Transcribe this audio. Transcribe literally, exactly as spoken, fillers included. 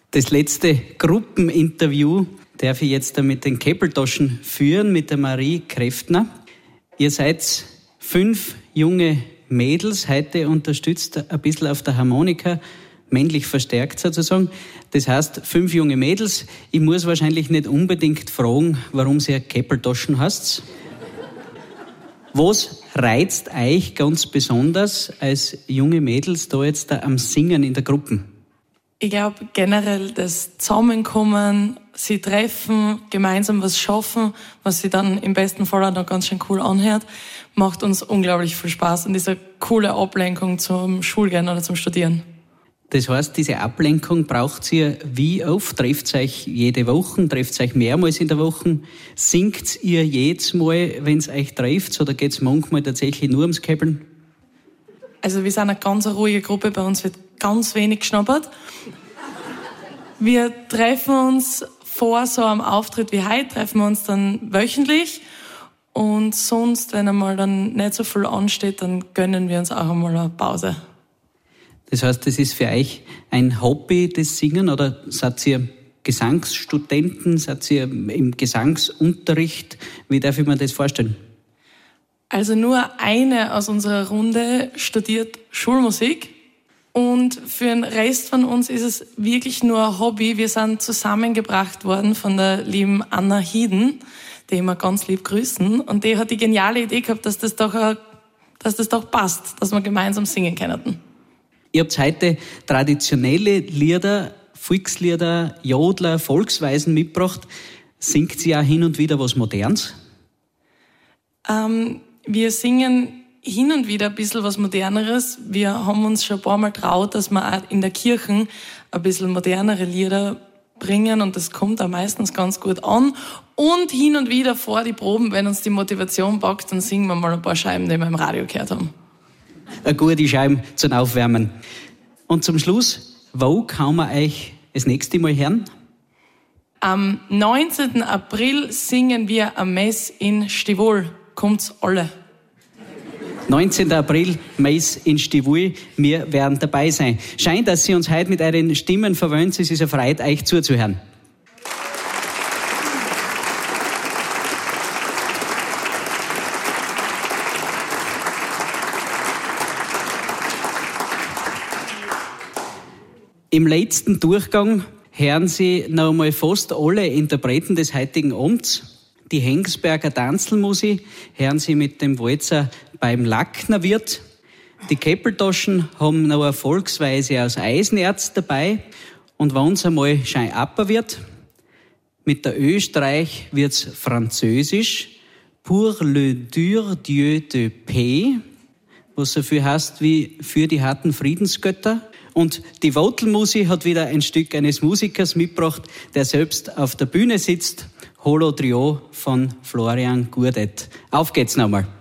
Das letzte Gruppeninterview darf ich jetzt mit den Käppeltaschen führen, mit der Marie Kräftner. Ihr seid fünf junge Mädels, heute unterstützt ein bisschen auf der Harmonika, männlich verstärkt sozusagen. Das heißt, fünf junge Mädels. Ich muss wahrscheinlich nicht unbedingt fragen, warum ihr Käppeltaschen heißt. Was reizt euch ganz besonders als junge Mädels da jetzt da am Singen in der Gruppe? Ich glaube generell das Zusammenkommen, sie treffen, gemeinsam was schaffen, was sie dann im besten Fall auch noch ganz schön cool anhört, macht uns unglaublich viel Spaß und diese coole Ablenkung zum Schulgehen oder zum Studieren. Das heißt, diese Ablenkung braucht ihr wie oft? Trefft ihr euch jede Woche? Trefft ihr euch mehrmals in der Woche? Singt ihr jedes Mal, wenn es euch trifft? Oder geht es manchmal tatsächlich nur ums Käppeln? Also wir sind eine ganz ruhige Gruppe, bei uns wird ganz wenig geschnappert. Wir treffen uns vor so einem Auftritt wie heute, treffen wir uns dann wöchentlich. Und sonst, wenn einmal dann nicht so viel ansteht, dann gönnen wir uns auch einmal eine Pause. Das heißt, das ist für euch ein Hobby, das Singen, oder seid ihr Gesangsstudenten, seid ihr im Gesangsunterricht? Wie darf ich mir das vorstellen? Also nur eine aus unserer Runde studiert Schulmusik und für den Rest von uns ist es wirklich nur ein Hobby. Wir sind zusammengebracht worden von der lieben Anna Hieden, die wir ganz lieb grüßen, und die hat die geniale Idee gehabt, dass das doch, dass das doch passt, dass wir gemeinsam singen können. Ihr habt heute traditionelle Lieder, Volkslieder, Jodler, Volksweisen mitgebracht. Singt sie auch hin und wieder was Modernes? Ähm, wir singen hin und wieder ein bisschen was Moderneres. Wir haben uns schon ein paar Mal traut, dass wir auch in der Kirche ein bisschen modernere Lieder bringen und das kommt auch meistens ganz gut an. Und hin und wieder vor die Proben, wenn uns die Motivation packt, dann singen wir mal ein paar Scheiben, die wir im Radio gehört haben. Eine gute Scheibe zum Aufwärmen. Und zum Schluss, wo kann man euch das nächste Mal hören? Am neunzehnten April singen wir am Mess in Stivol. Kommt's alle. neunzehnten April, Mess in Stivol. Wir werden dabei sein. Scheint, dass Sie uns heute mit euren Stimmen verwöhnt. Es ist eine Freude, euch zuzuhören. Im letzten Durchgang hören Sie noch einmal fast alle Interpreten des heutigen Abends. Die Hengsberger Tanzelmusik hören Sie mit dem Walzer beim Lacknerwirt. Die Käppeltaschen haben noch eine Volksweise aus Eisenerz dabei. Und wenn es einmal schön apper wird, mit der Österreich wird's französisch. Pour le dur Dieu de paix, was so viel heißt wie für die harten Friedensgötter. Und die Wotelmusik hat wieder ein Stück eines Musikers mitgebracht, der selbst auf der Bühne sitzt. Holo Trio von Florian Gurdet. Auf geht's nochmal.